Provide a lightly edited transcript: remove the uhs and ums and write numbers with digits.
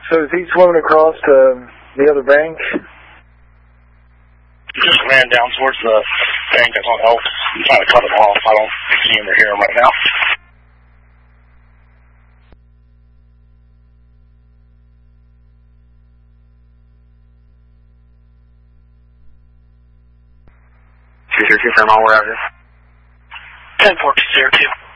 So is he swimming across to the other bank? He just ran down towards the bank that's on Elk. I'm trying to cut him off. I don't see him or hear him right now. Confirm all, we're out here. 10-4-2-0-2.